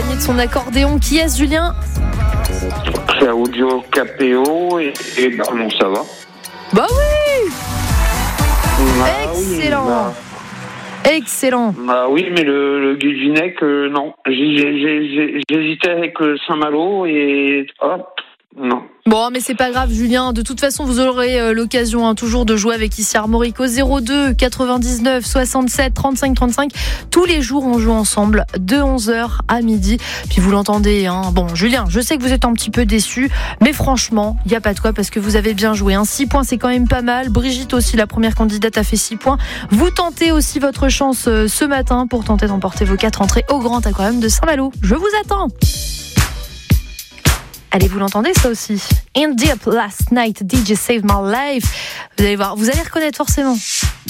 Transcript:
accompagné de son accordéon. Qui est-ce, Julien ? Claudio Capéo et bon, ça va. Bah oui. Excellent. Excellent. Bah oui, mais le Guilvinec, non. J'hésitais avec Saint-Malo et hop, non. Bon, mais c'est pas grave, Julien. De toute façon, vous aurez l'occasion toujours de jouer avec ici Armorique au 02 99 67 35 35. Tous les jours, on joue ensemble de 11h à midi. Puis vous l'entendez, hein. Bon, Julien, je sais que vous êtes un petit peu déçu, mais franchement, il n'y a pas de quoi parce que vous avez bien joué. 6 points, c'est quand même pas mal. Brigitte aussi, la première candidate, a fait 6 points. Vous tentez aussi votre chance ce matin pour tenter d'emporter vos 4 entrées au Grand Aquarium de Saint-Malo. Je vous attends. Allez, vous l'entendez ça aussi. In Deep Last Night, DJ Save My Life. Vous allez voir, vous allez reconnaître forcément.